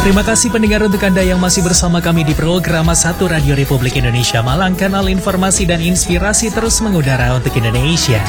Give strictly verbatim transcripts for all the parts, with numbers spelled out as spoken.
Terima kasih pendengar untuk Anda yang masih bersama kami di program satu Radio Republik Indonesia Malang, kanal informasi dan inspirasi terus mengudara untuk Indonesia.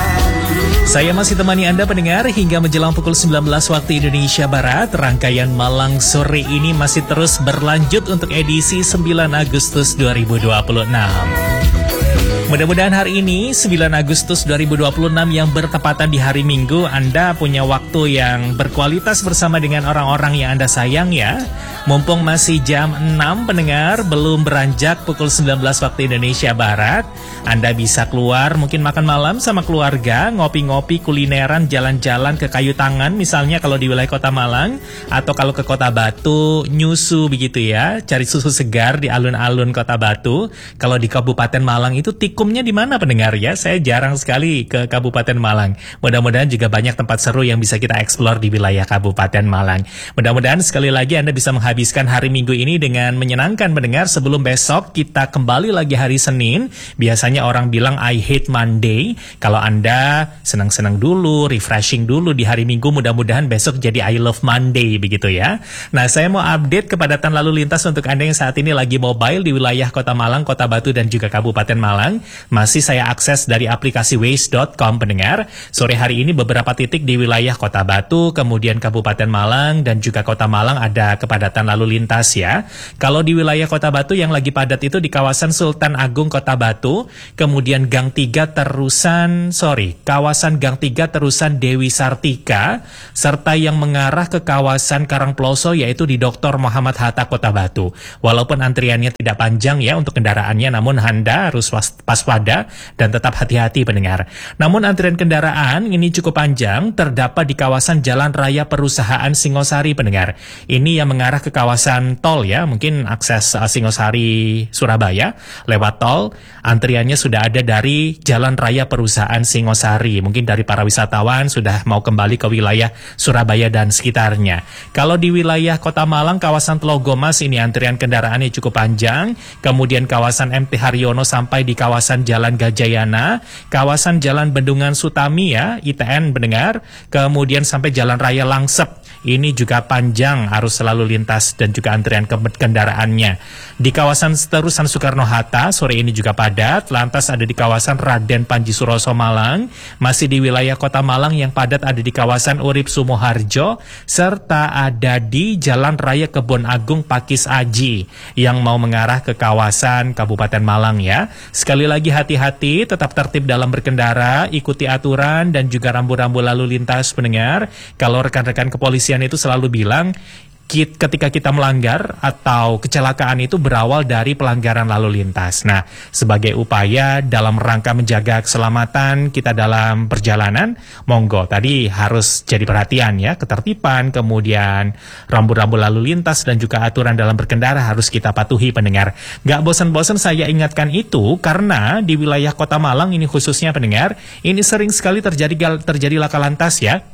Saya masih temani Anda pendengar hingga menjelang pukul sembilan belas waktu Indonesia Barat. Rangkaian Malang sore ini masih terus berlanjut untuk edisi sembilan Agustus dua ribu dua puluh enam. Mudah-mudahan hari ini sembilan Agustus dua ribu dua puluh enam yang bertepatan di hari Minggu, Anda punya waktu yang berkualitas bersama dengan orang-orang yang Anda sayang ya. Mumpung masih jam enam pendengar, belum beranjak pukul sembilan belas waktu Indonesia Barat, Anda bisa keluar mungkin makan malam sama keluarga, ngopi-ngopi, kulineran, jalan-jalan ke Kayu Tangan misalnya kalau di wilayah Kota Malang, atau kalau ke Kota Batu, nyusu begitu ya, cari susu segar di alun-alun Kota Batu. Kalau di Kabupaten Malang itu tikumnya di mana pendengar ya? Saya jarang sekali ke Kabupaten Malang. Mudah-mudahan juga banyak tempat seru yang bisa kita eksplor di wilayah Kabupaten Malang. Mudah-mudahan sekali lagi Anda bisa menghabiskan hari Minggu ini dengan menyenangkan pendengar, sebelum besok kita kembali lagi hari Senin. Biasanya orang bilang I hate Monday. Kalau Anda senang-senang dulu, refreshing dulu di hari Minggu, mudah-mudahan besok jadi I love Monday begitu ya. Nah, saya mau update kepadatan lalu lintas untuk Anda yang saat ini lagi mobile di wilayah Kota Malang, Kota Batu dan juga Kabupaten Malang. Masih saya akses dari aplikasi waze dot com pendengar. Sore hari ini beberapa titik di wilayah Kota Batu, kemudian Kabupaten Malang dan juga Kota Malang ada kepadatan lalu lintas ya. Kalau di wilayah Kota Batu yang lagi padat itu di kawasan Sultan Agung Kota Batu, kemudian Gang tiga terusan, sorry, kawasan Gang tiga terusan Dewi Sartika, serta yang mengarah ke kawasan Karangploso yaitu di Doktor Muhammad Hatta Kota Batu. Walaupun antriannya tidak panjang ya untuk kendaraannya, namun Anda harus waspada dan tetap hati-hati pendengar. Namun antrian kendaraan ini cukup panjang, terdapat di kawasan Jalan Raya Perusahaan Singosari pendengar. Ini yang mengarah ke kawasan tol ya, mungkin akses uh, Singosari Surabaya lewat tol. Antriannya sudah ada dari Jalan Raya Perusahaan Singosari. Mungkin dari para wisatawan sudah mau kembali ke wilayah Surabaya dan sekitarnya. Kalau di wilayah Kota Malang, kawasan Telogomas ini antrian kendaraannya cukup panjang. Kemudian kawasan M T Haryono sampai di kawasan Jalan Gajayana, kawasan Jalan Bendungan Sutami ya, I T N pendengar. Kemudian sampai Jalan Raya Langsep. Ini juga panjang arus lalu lintas dan juga antrian ke kendaraannya. Di kawasan terusan Soekarno-Hatta, sore ini juga padat. Lantas ada di kawasan Raden Panji Suroso Malang. Masih di wilayah Kota Malang yang padat ada di kawasan Urip Sumoharjo. Serta ada di Jalan Raya Kebon Agung Pakis Aji yang mau mengarah ke kawasan Kabupaten Malang ya. Sekali lagi hati-hati, tetap tertib dalam berkendara, ikuti aturan dan juga rambu-rambu lalu lintas pendengar. Kalau rekan-rekan kepolisian itu selalu bilang, ketika kita melanggar atau kecelakaan itu berawal dari pelanggaran lalu lintas. Nah, sebagai upaya dalam rangka menjaga keselamatan kita dalam perjalanan, monggo tadi harus jadi perhatian ya, ketertiban, kemudian rambu-rambu lalu lintas dan juga aturan dalam berkendara harus kita patuhi pendengar. Gak bosan-bosan saya ingatkan itu karena di wilayah Kota Malang ini khususnya pendengar, ini sering sekali terjadi terjadi laka lantas ya.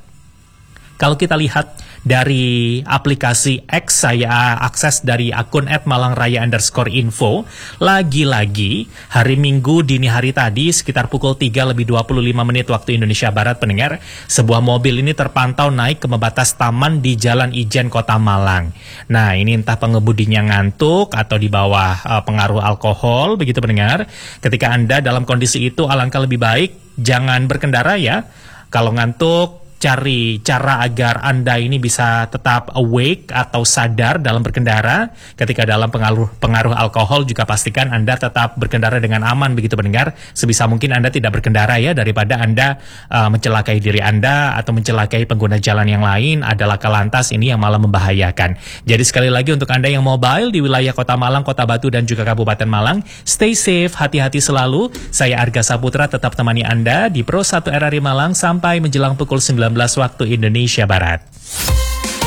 Kalau kita lihat dari aplikasi X, saya akses dari akun et malangraya underscore info. Lagi-lagi hari Minggu dini hari tadi sekitar pukul tiga lebih dua puluh lima menit waktu Indonesia Barat pendengar, sebuah mobil ini terpantau naik ke membatas taman di Jalan Ijen Kota Malang. Nah, ini entah pengemudinya ngantuk atau di bawah uh, pengaruh alkohol begitu pendengar. Ketika Anda dalam kondisi itu alangkah lebih baik jangan berkendara ya. Kalau ngantuk, cari cara agar Anda ini bisa tetap awake atau sadar dalam berkendara. Ketika dalam pengaruh pengaruh alkohol juga pastikan Anda tetap berkendara dengan aman begitu pendengar. Sebisa mungkin Anda tidak berkendara ya, daripada Anda uh, mencelakai diri Anda atau mencelakai pengguna jalan yang lain. Adalah kelantas ini yang malah membahayakan. Jadi sekali lagi untuk Anda yang mobile di wilayah Kota Malang, Kota Batu dan juga Kabupaten Malang, stay safe, hati-hati selalu. Saya Arga Saputra tetap temani Anda di Pro satu R R I Malang sampai menjelang pukul sembilan belas waktu Indonesia Barat.